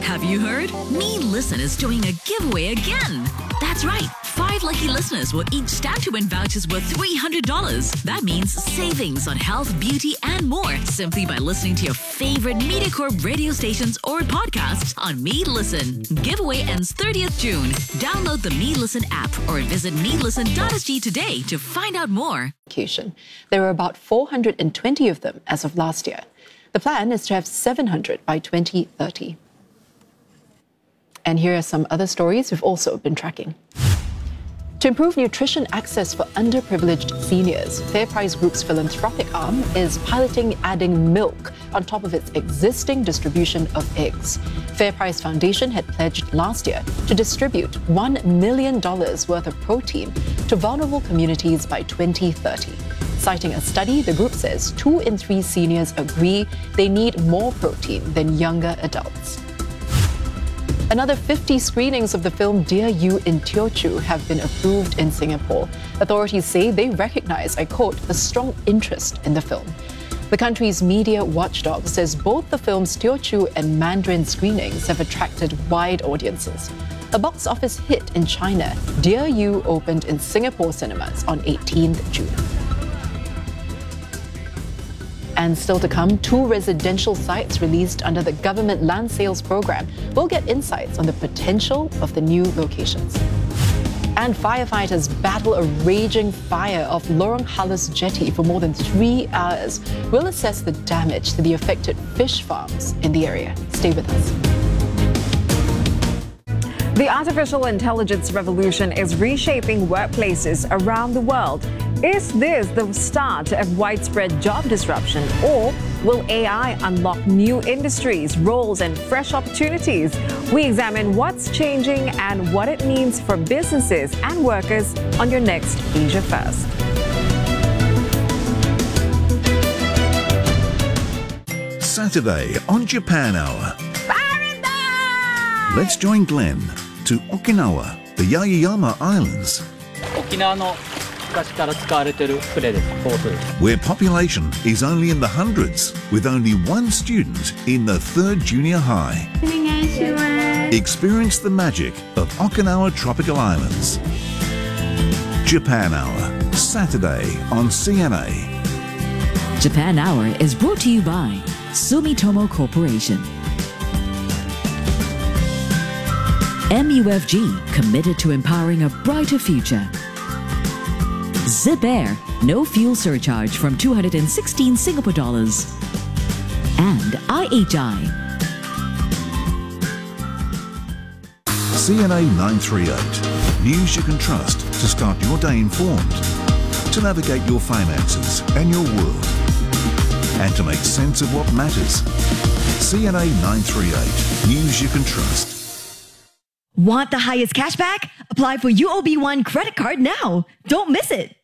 Have you heard? Me Listen is doing a giveaway again. That's right. 5 lucky listeners will each stand to win vouchers worth $300. That means savings on health, beauty, and more simply by listening to your favorite MediaCorp radio stations or podcasts on Me Listen. Giveaway ends 30th June. Download the Me Listen app or visit melisten.sg today to find out more. There were about 420 of them as of last year. The plan is to have 700 by 2030. And here are some other stories we've also been tracking. To improve nutrition access for underprivileged seniors, FairPrice Group's philanthropic arm is piloting adding milk on top of its existing distribution of eggs. FairPrice Foundation had pledged last year to distribute $1 million worth of protein to vulnerable communities by 2030. Citing a study, the group says 2 in 3 seniors agree they need more protein than younger adults. Another 50 screenings of the film Dear You in Teochew have been approved in Singapore. Authorities say they recognize, I quote, a strong interest in the film. The country's media watchdog says both the film's Teochew and Mandarin screenings have attracted wide audiences. A box office hit in China, Dear You opened in Singapore cinemas on 18th June. And still to come, 2 residential sites released under the government land sales program will get insights on the potential of the new locations. And firefighters battle a raging fire off Lorong Halus jetty for more than 3 hours. We'll assess the damage to the affected fish farms in the area. Stay with us. The artificial intelligence revolution is reshaping workplaces around the world. Is this the start of widespread job disruption, or will AI unlock new industries, roles, and fresh opportunities? We examine what's changing and what it means for businesses and workers on your next Asia First. Saturday on Japan Hour. Let's join Glenn to Okinawa, the Yaeyama Islands, 沖縄の昔から使われている船です。ボートです。 where population is only in the hundreds, with only 1 student in the 3rd junior high. Experience the magic of Okinawa Tropical Islands. Japan Hour, Saturday on CNA. Japan Hour is brought to you by Sumitomo Corporation. MUFG, committed to empowering a brighter future. Zip Air, no fuel surcharge from 216 Singapore dollars. And IHI. CNA 938. News you can trust to start your day informed, to navigate your finances and your world, and to make sense of what matters. CNA 938. News you can trust. Want the highest cashback? Apply for UOB One credit card now. Don't miss it.